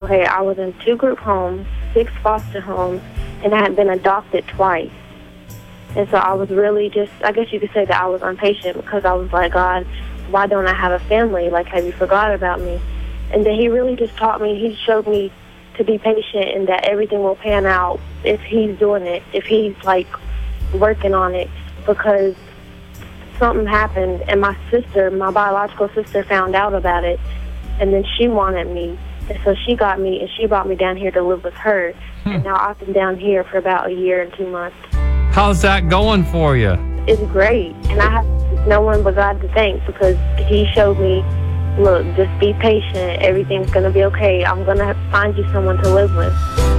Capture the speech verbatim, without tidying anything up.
okay, I was in two group homes, six foster homes, and I had been adopted twice. And so I was really just, I guess you could say that I was impatient because I was like, God, why don't I have a family? Like, have you forgot about me? And then he really just taught me, he showed me to be patient and that everything will pan out if he's doing it, if he's, like, working on it. Because something happened, and my sister, my biological sister, found out about it, and then she wanted me. And so she got me, and she brought me down here to live with her. Hmm. And now I've been down here for about a year and two months. How's that going for you? It's great, and I have no one but God to thank because he showed me, look, just be patient. Everything's going to be okay. I'm going to find you someone to live with.